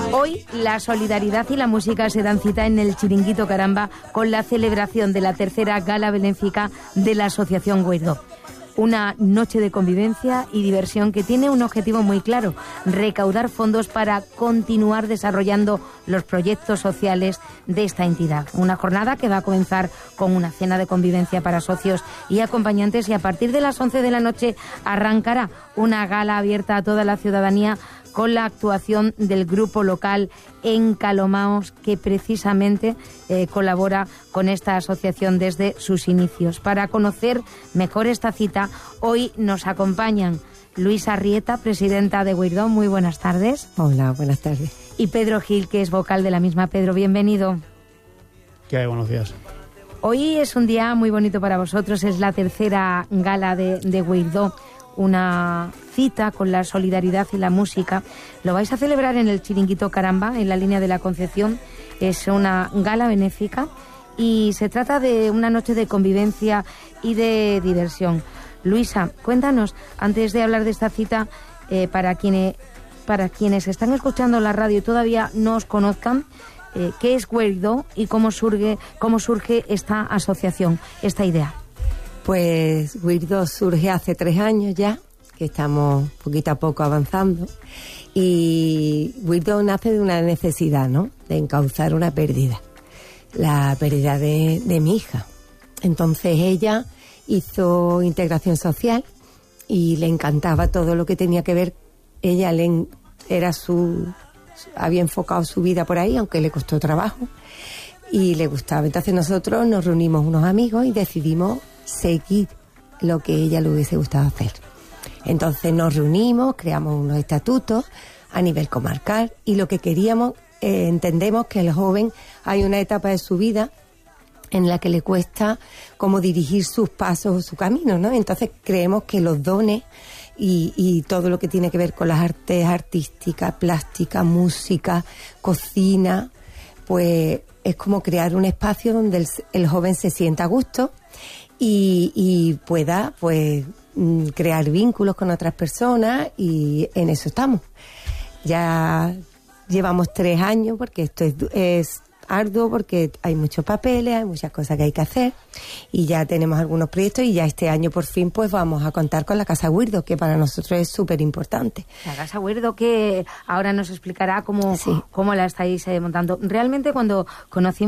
Hoy la solidaridad y la música se dan cita en el Chiringuito Caramba con la celebración de la tercera gala benéfica de la Asociación Guaidó. Una noche de convivencia y diversión que tiene un objetivo muy claro: recaudar fondos para continuar desarrollando los proyectos sociales de esta entidad. Una jornada que va a comenzar con una cena de convivencia para socios y acompañantes, y a partir de las 11 de la noche arrancará una gala abierta a toda la ciudadanía con la actuación del grupo local Encalomaos, que precisamente colabora con esta asociación desde sus inicios. Para conocer mejor esta cita, hoy nos acompañan Luisa Arrieta, presidenta de Guaidó. Muy buenas tardes. Hola, buenas tardes. Y Pedro Gil, que es vocal de la misma. Pedro, bienvenido. ¿Qué hay? Buenos días. Hoy es un día muy bonito para vosotros, es la tercera gala de Guaidó. Una cita con la solidaridad y la música. Lo vais a celebrar en el Chiringuito Caramba, en la línea de la Concepción. Es una gala benéfica y se trata de una noche de convivencia y de diversión. Luisa, cuéntanos, antes de hablar de esta cita, para quienes están escuchando la radio y todavía no os conozcan, ¿qué es Guaidó y cómo surge esta asociación, esta idea? Pues Guaidó surge hace 3 años ya, que estamos poquito a poco avanzando, y Guaidó nace de una necesidad, ¿no?, de encauzar una pérdida, la pérdida de mi hija. Entonces ella hizo integración social y le encantaba todo lo que tenía que ver. Ella había enfocado su vida por ahí, aunque le costó trabajo, y le gustaba. Entonces nosotros nos reunimos unos amigos y decidimos seguir lo que ella le hubiese gustado hacer. Entonces nos reunimos, creamos unos estatutos a nivel comarcal, y lo que queríamos, entendemos que el joven hay una etapa de su vida en la que le cuesta como dirigir sus pasos o su camino, ¿no? Entonces creemos que los dones y todo lo que tiene que ver con las artes artísticas, plástica, música, cocina, pues es como crear un espacio donde el joven se sienta a gusto y pueda, pues, crear vínculos con otras personas, y en eso estamos. Ya llevamos 3 años, porque esto es arduo, porque hay muchos papeles, hay muchas cosas que hay que hacer, y ya tenemos algunos proyectos, y ya este año por fin pues vamos a contar con la Casa Guaidó, que para nosotros es súper importante. La Casa Guaidó, que ahora nos explicará cómo la estáis montando. Realmente, cuando conocimos